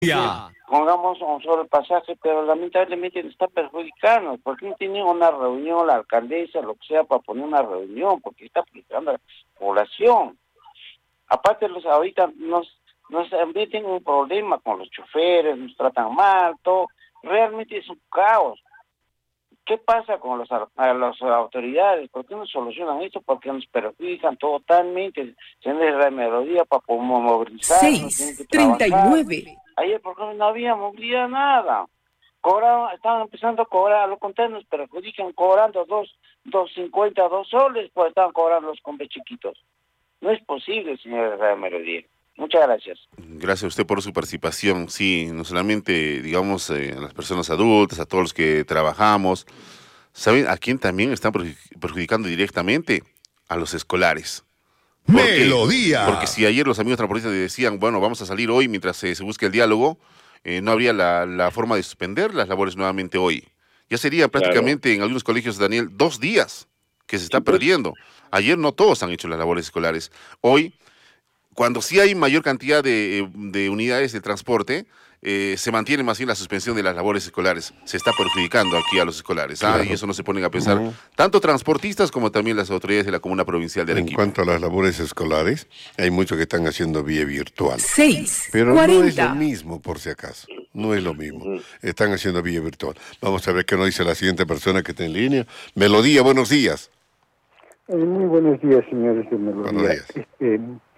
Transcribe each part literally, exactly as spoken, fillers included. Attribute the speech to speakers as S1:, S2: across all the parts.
S1: Ya.
S2: Pongamos un solo pasaje, pero lamentablemente nos está perjudicando, porque no tienen una reunión, la alcaldesa, lo que sea, para poner una reunión, porque está perjudicando a la población. Aparte, los ahorita nos, nos también tienen un problema con los choferes, nos tratan mal, todo, realmente es un caos. ¿Qué pasa con los, a las autoridades? ¿Por qué no solucionan esto? Porque nos perjudican totalmente. Se les da melodía para movilizarnos, tienen que
S1: seis treinta y nueve.
S2: Ayer, por ejemplo, no había movilidad, nada. Cobraban, estaban empezando a cobrar, a lo contrario nos perjudican cobrando dos, dos cincuenta, dos soles, pues estaban cobrando los compres chiquitos. No es posible, señor de Melodía. Muchas gracias.
S3: Gracias a usted por su participación. Sí, no solamente, digamos, eh, a las personas adultas, a todos los que trabajamos. ¿Saben a quién también están perjudicando directamente? A los escolares. ¿Por
S1: Melodía.
S3: Qué? Porque si ayer los amigos transportistas decían, bueno, vamos a salir hoy mientras eh, se busque el diálogo, eh, no habría la, la forma de suspender las labores nuevamente hoy. Ya sería prácticamente claro. En algunos colegios, Daniel, dos días que se está sí, perdiendo. Ayer no todos han hecho las labores escolares. Hoy, cuando sí hay mayor cantidad de, de unidades de transporte, eh, se mantiene más bien la suspensión de las labores escolares. Se está perjudicando aquí a los escolares. ¿ah? Claro. Y eso no se ponen a pensar, uh-huh. tanto transportistas como también las autoridades de la Comuna Provincial de Arequipa.
S4: En cuanto a las labores escolares, hay muchos que están haciendo vía virtual.
S1: seis,
S4: Pero
S1: cuarenta.
S4: No es lo mismo, por si acaso. No es lo mismo. Están haciendo vía virtual. Vamos a ver qué nos dice la siguiente persona que está en línea. Melodía, buenos días.
S5: Eh, muy buenos días, señores de Melodía.
S4: Buenos días.
S5: Este,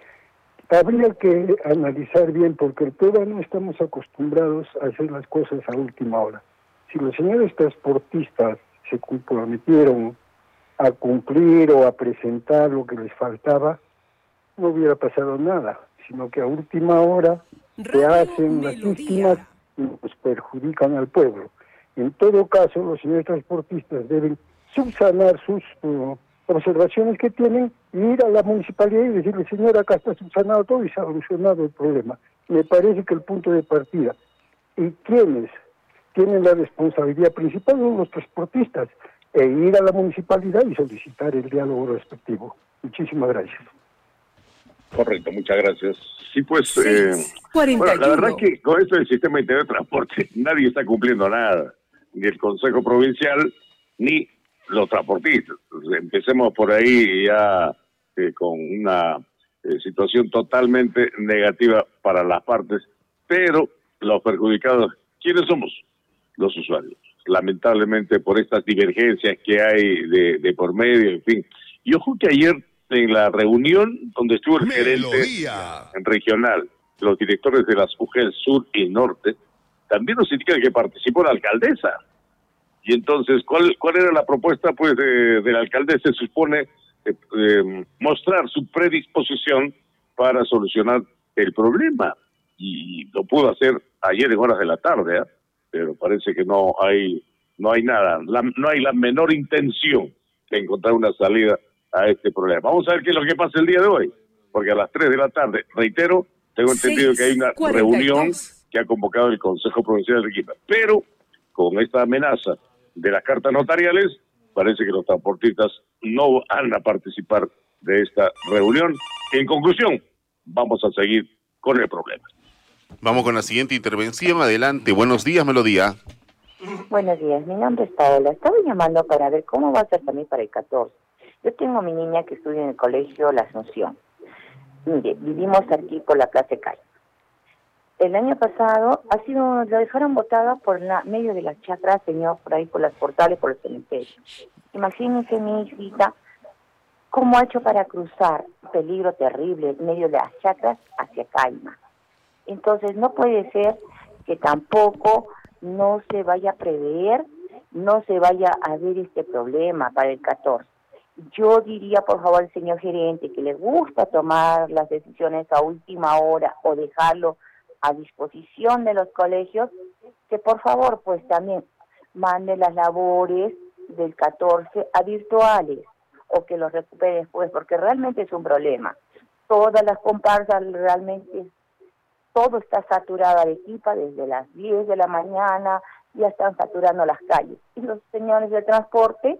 S5: Habría que analizar bien, porque todos no estamos acostumbrados a hacer las cosas a última hora. Si los señores transportistas se comprometieron a cumplir o a presentar lo que les faltaba, no hubiera pasado nada, sino que a última hora se hacen las víctimas y nos perjudican al pueblo. En todo caso, los señores transportistas deben subsanar sus uh, observaciones que tienen, ir a la municipalidad y decirle, señor, acá está subsanado todo y se ha solucionado el problema. Me parece que el punto de partida, y quienes tienen la responsabilidad principal son los transportistas, e ir a la municipalidad y solicitar el diálogo respectivo. Muchísimas gracias.
S6: Correcto, muchas gracias. Sí, pues, eh, bueno, la verdad es que con esto del sistema integral de transporte nadie está cumpliendo nada, ni el Consejo Provincial, ni los transportistas. Empecemos por ahí ya eh, con una eh, situación totalmente negativa para las partes, pero los perjudicados, ¿quiénes somos? Los usuarios. Lamentablemente por estas divergencias que hay de, de por medio, en fin. Y ojo que ayer en la reunión donde estuvo el gerente en regional, los directores de las U G E L Sur y Norte, también nos indican que participó la alcaldesa. Y entonces, ¿cuál cuál era la propuesta pues de, de la alcaldesa? Se supone eh, eh, mostrar su predisposición para solucionar el problema. Y lo pudo hacer ayer en horas de la tarde, ¿eh? Pero parece que no hay no hay nada, la, no hay la menor intención de encontrar una salida a este problema. Vamos a ver qué es lo que pasa el día de hoy, porque a las tres de la tarde, reitero, tengo entendido que hay una reunión que ha convocado el Consejo Provincial de Arequipa. Pero con esta amenaza de las cartas notariales, parece que los transportistas no van a participar de esta reunión. En conclusión, vamos a seguir con el problema.
S3: Vamos con la siguiente intervención. Adelante. Buenos días, Melodía.
S7: Buenos días. Mi nombre es Paola. Estaba llamando para ver cómo va a ser también para el catorce. Yo tengo a mi niña que estudia en el colegio La Asunción. Mire, vivimos aquí por la Plaza Calle. El año pasado ha sido, lo dejaron botada por la medio de las chacras, señor, por ahí por las portales, por los cementerios. Imagínense mi hijita, cómo ha hecho para cruzar, peligro terrible, en medio de las chacras hacia Caima. Entonces no puede ser que tampoco no se vaya a prever, no se vaya a ver este problema para el catorce. Yo diría, por favor, al señor gerente, que le gusta tomar las decisiones a última hora o dejarlo a disposición de los colegios, que por favor pues también mande las labores del catorce a virtuales o que los recupere después, porque realmente es un problema. Todas las comparsas realmente, todo está saturado de Arequipa desde las diez de la mañana, ya están saturando las calles. Y los señores del transporte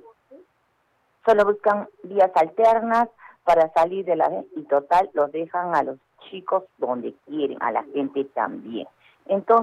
S7: solo buscan vías alternas para salir de la... y total los dejan a los chicos donde quieren, a la gente también. Entonces